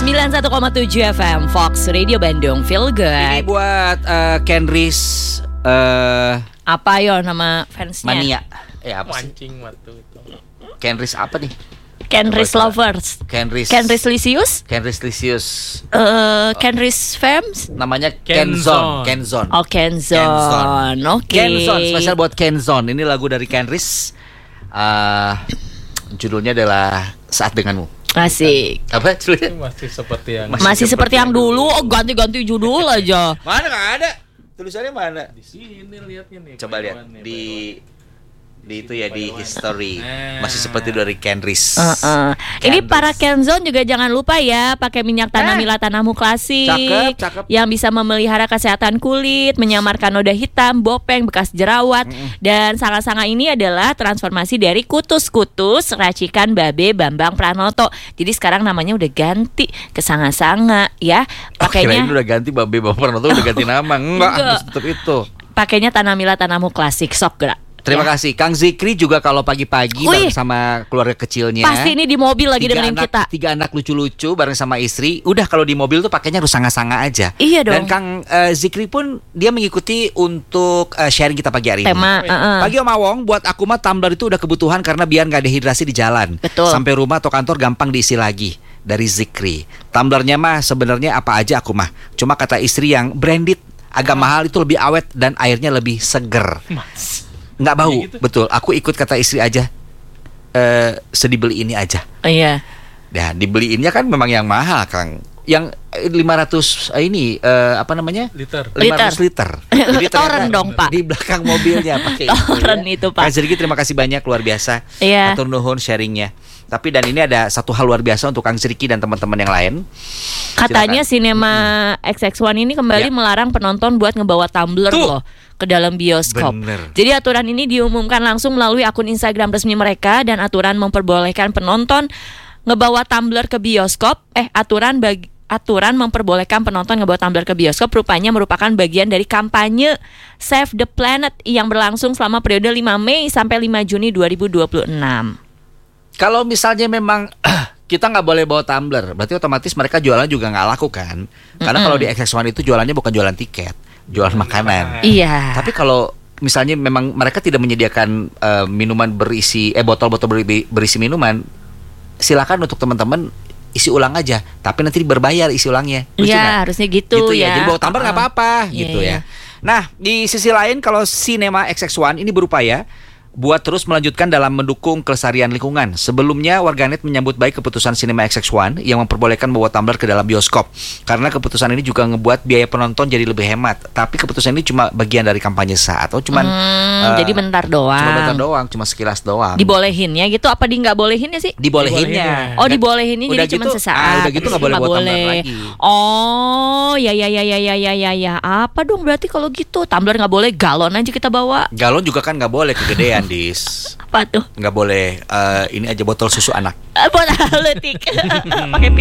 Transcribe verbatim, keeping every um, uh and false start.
sembilan puluh satu koma tujuh F M Fox Radio Bandung, feel good. Ini buat uh, Kenris uh, apa yo nama fansnya? Mania. Eh apa sih? Mancing waktu itu. Kenris apa nih? Kenris Lovers. Kenris. Kenris Lisius. Kenris Lisius. Uh, Kenris Fams. Namanya Kenzon. Kenzon. Oh Kenzon. Oke. Okay. Kenzon spesial buat Kenzon. Ini lagu dari Kenris. Uh, judulnya adalah Saat Denganmu. Asik. Apa judulnya? Masih seperti yang Masih, Masih seperti, seperti yang dulu. Oh ganti-ganti judul aja. Mana nggak ada? Tulisannya mana? Di sini lihatnya nih. Coba lihat nih, di di itu ya di Bayuan. history Nah. masih seperti dari Kenris. Uh, uh. Ini para Kenzon juga jangan lupa ya pakai minyak tanah eh. Mila Tanahmu Klasik Cakep, cakep. yang bisa memelihara kesehatan kulit, menyamarkan noda hitam, bopeng, bekas jerawat. Mm-mm. Dan sanga-sanga ini adalah transformasi dari kutus-kutus racikan Babe Bambang Pranoto. Jadi sekarang namanya udah ganti ke sanga-sanga ya. Pakainya oh, udah ganti Babe Bambang Pranoto udah ganti nama. Enggak, harus tetap itu. Pakainya Tanah Mila Tanahmu Klasik, sok gerak. Terima ya. kasih Kang Zikri juga kalau pagi-pagi bareng sama keluarga kecilnya. Pasti ini di mobil lagi tiga dengerin anak, kita. Tiga anak lucu-lucu bareng sama istri. Udah kalau di mobil tuh pakainya harus sanga-sanga aja. Iya dong. Dan Kang uh, Zikri pun dia mengikuti untuk uh, sharing kita pagi hari ini. Tema. Uh-uh. Pagi Om Awong, buat aku mah tumbler itu udah kebutuhan karena biar nggak dehidrasi di jalan. Betul. Sampai rumah atau kantor gampang diisi lagi. Dari Zikri. Tumblernya mah sebenarnya apa aja aku mah. Cuma kata istri yang branded agak mahal itu lebih awet dan airnya lebih seger. Mas. Nggak bau, Ya gitu. betul. Aku ikut kata istri aja. Eh, sedih beli ini aja. Iya. Nah, dibeliinnya kan memang yang mahal, Kang. Yang lima ratus eh, ini eh, apa namanya? Liter. lima ratus liter. Jadi Toren dong, Pak. Di belakang mobilnya pakai Toren itu, ya. itu, Pak. Kak Zirgi terima kasih banyak, luar biasa. Iya. Atur nuhun sharingnya. Tapi dan ini ada satu hal luar biasa untuk Kang Zirki dan teman-teman yang lain. Katanya Silakan. Cinema X X one ini kembali Ya. melarang penonton buat ngebawa tumbler Tuh. loh ke dalam bioskop. Bener. Jadi aturan ini diumumkan langsung melalui akun Instagram resmi mereka dan aturan memperbolehkan penonton ngebawa tumbler ke bioskop. Eh aturan bagi Aturan memperbolehkan penonton ngebawa tumbler ke bioskop rupanya merupakan bagian dari kampanye Save the Planet yang berlangsung selama periode lima Mei sampai lima Juni dua ribu dua puluh enam. Kalau misalnya memang kita nggak boleh bawa tumbler, berarti otomatis mereka jualan juga nggak laku kan? Karena Mm-mm. kalau di X X one itu jualannya bukan jualan tiket, jualan makanan. Iya. Tapi kalau misalnya memang mereka tidak menyediakan uh, minuman berisi, eh botol-botol beri- berisi minuman, silakan untuk teman-teman isi ulang aja. Tapi nanti berbayar isi ulangnya. Lucu Iya, nggak? harusnya gitu, Gitu ya. ya. Jadi bawa tumbler nggak Uh-uh. apa-apa, Iya, gitu iya. ya. Nah, di sisi lain kalau Cinema X X one ini berupaya buat terus melanjutkan dalam mendukung kelestarian lingkungan. Sebelumnya warganet menyambut baik keputusan Cinema X X one yang memperbolehkan membawa tumbler ke dalam bioskop. Karena keputusan ini juga ngebuat biaya penonton jadi lebih hemat. Tapi keputusan ini cuma bagian dari kampanye saat. Oh, cuman Hmm, eh, jadi bentar doang. Cuma bentar doang, cuma sekilas doang. Dibolehin ya gitu apa di nggak bolehin ya sih? Dibolehinnya. Oh dibolehinnya Udah jadi cuma gitu, sesaat. ah, udah gitu nggak boleh Nggak bawa tumbler lagi. Oh ya ya ya ya ya ya ya ya. Apa dong berarti kalau gitu tumbler nggak boleh, galon aja kita bawa. Galon juga kan nggak boleh kegedean, Dis. Apa tuh? Nggak boleh. eh, ini aja botol susu anak. Buat letik. Pakai